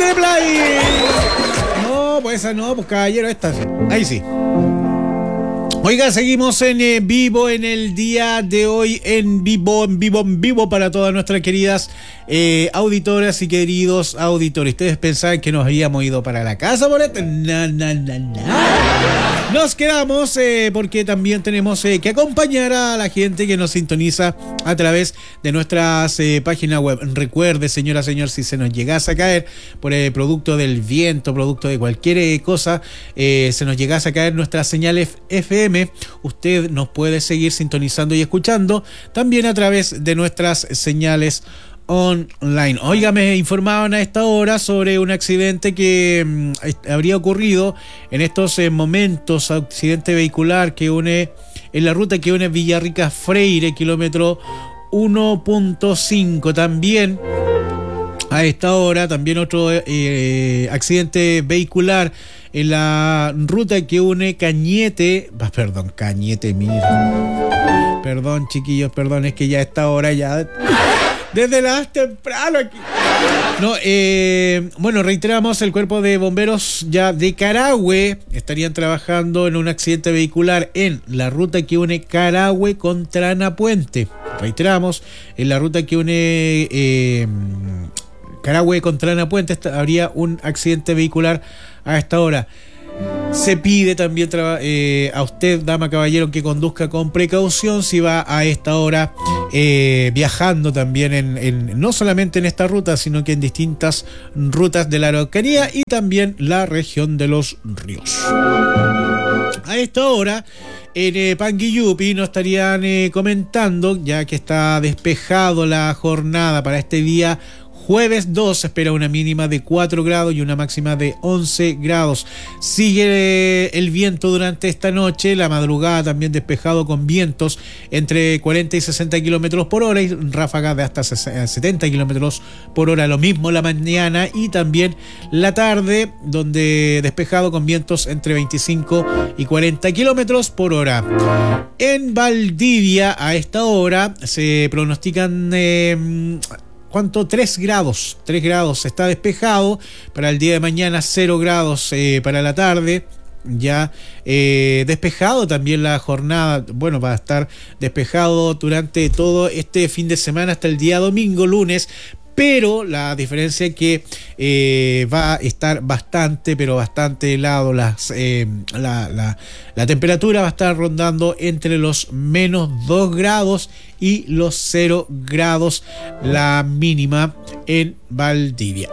Replay. No, pues esa no, pues caballero, esta sí. Ahí sí. Oiga, seguimos en vivo en el día de hoy, en vivo para todas nuestras queridas auditoras y queridos auditores. ¿Ustedes pensaban que nos habíamos ido para la casa por esto? No. Nos quedamos porque también tenemos que acompañar a la gente que nos sintoniza a través de nuestras páginas web. Recuerde, señora, señor, si se nos llegase a caer por el producto del viento, producto de cualquier cosa, se nos llegase a caer nuestra señal FM, usted nos puede seguir sintonizando y escuchando también a través de nuestras señales online. Oiga, me informaban a esta hora sobre un accidente que habría ocurrido en estos momentos, accidente vehicular que une en la ruta que une Villarrica Freire, kilómetro 1.5. También a esta hora, también otro accidente vehicular en la ruta que une Cañete, mira. Perdón, chiquillos, perdón, es que ya a esta hora ya... Desde las temprano aquí. No, bueno, reiteramos, el cuerpo de bomberos ya de Carahue estarían trabajando en un accidente vehicular en la ruta que une Carahue con Tranapuente. Reiteramos, en la ruta que une Carahue con Tranapuente habría un accidente vehicular a esta hora. Se pide también a usted, dama, caballero, que conduzca con precaución si va a esta hora viajando también no solamente en esta ruta, sino que en distintas rutas de la Araucanía y también la región de los ríos. A esta hora en Panguillupi nos estarían comentando, ya que está despejado la jornada para este día jueves 2, se espera una mínima de 4 grados y una máxima de 11 grados. Sigue el viento durante esta noche, la madrugada también despejado con vientos entre 40 y 60 kilómetros por hora y ráfagas de hasta 70 kilómetros por hora. Lo mismo la mañana y también la tarde, donde despejado con vientos entre 25 y 40 kilómetros por hora. En Valdivia a esta hora se pronostican... ¿Cuánto? 3 grados. 3 grados. Está despejado para el día de mañana, 0 grados para la tarde. Ya despejado también la jornada. Bueno, va a estar despejado durante todo este fin de semana hasta el día domingo, lunes. Pero la diferencia es que va a estar bastante, pero bastante helado. La temperatura va a estar rondando entre los menos 2 grados y los 0 grados la mínima en Valdivia.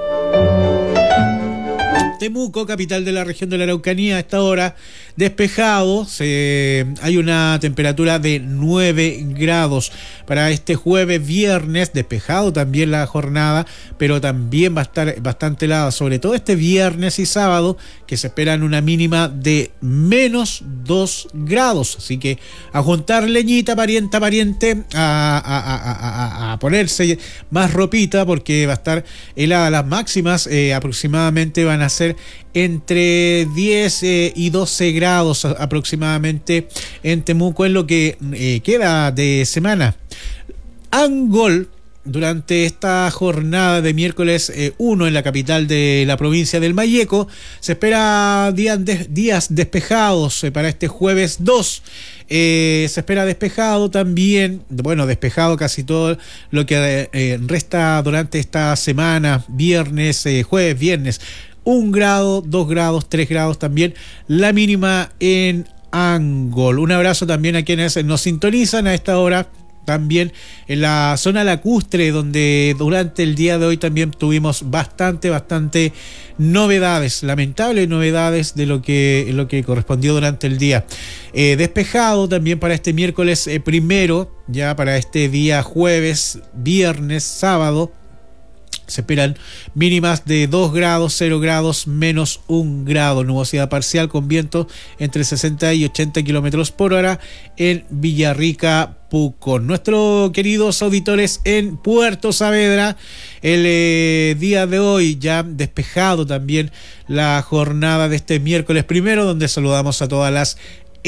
Temuco, capital de la región de la Araucanía, a esta hora despejado, hay una temperatura de 9 grados para este jueves, viernes, despejado también la jornada, pero también va a estar bastante helada, sobre todo este viernes y sábado, que se esperan una mínima de menos 2 grados, así que a juntar leñita, pariente, a ponerse más ropita, porque va a estar helada. Las máximas aproximadamente van a ser entre 10 y 12 grados aproximadamente en Temuco en lo que queda de semana. Angol, durante esta jornada de miércoles 1 en la capital de la provincia del Mayeco, se espera días despejados para este jueves 2. Se espera despejado también, bueno, despejado casi todo lo que resta durante esta semana, jueves, viernes. 1 grado, 2 grados, 3 grados también, la mínima en Angol. Un abrazo también a quienes nos sintonizan a esta hora, también en la zona lacustre, donde durante el día de hoy también tuvimos bastante novedades, lamentables novedades de lo que correspondió durante el día. Despejado también para este miércoles primero, ya para este día jueves, viernes, sábado. Se esperan mínimas de 2 grados, 0 grados, menos 1 grado. Nubosidad parcial con viento entre 60 y 80 kilómetros por hora en Villarrica, Pucón. Nuestros queridos auditores en Puerto Saavedra, el día de hoy ya despejado también la jornada de este miércoles primero, donde saludamos a todas las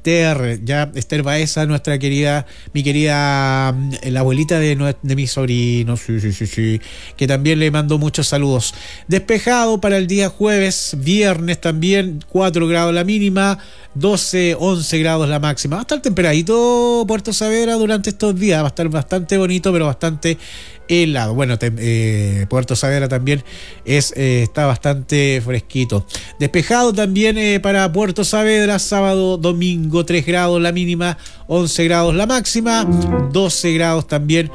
Esther Baeza, nuestra querida, mi querida, la abuelita de mi sobrino, sí, que también le mando muchos saludos. Despejado para el día jueves, viernes también, 4 grados la mínima, 12, 11 grados la máxima. Va a estar temperadito Puerto Saavedra durante estos días, va a estar bastante bonito, pero bastante helado. Bueno, Puerto Saavedra también está bastante fresquito. Despejado también para Puerto Saavedra, sábado, domingo, 3 grados la mínima, 11 grados la máxima, 12 grados también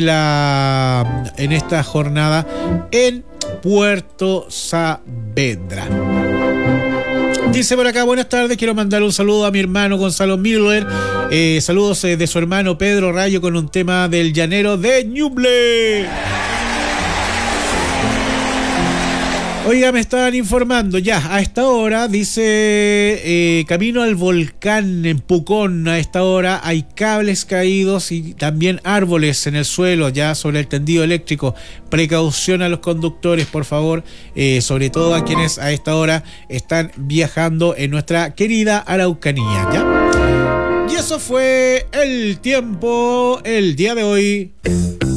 en esta jornada en Puerto Saavedra. Dice por acá, buenas tardes, quiero mandar un saludo a mi hermano Gonzalo Miller, saludos de su hermano Pedro Rayo con un tema del llanero de Ñuble. Oiga, me estaban informando ya, a esta hora, dice, camino al volcán en Pucón, a esta hora hay cables caídos y también árboles en el suelo, ya sobre el tendido eléctrico. Precaución a los conductores, por favor, sobre todo a quienes a esta hora están viajando en nuestra querida Araucanía, ¿ya? Y eso fue el tiempo el día de hoy.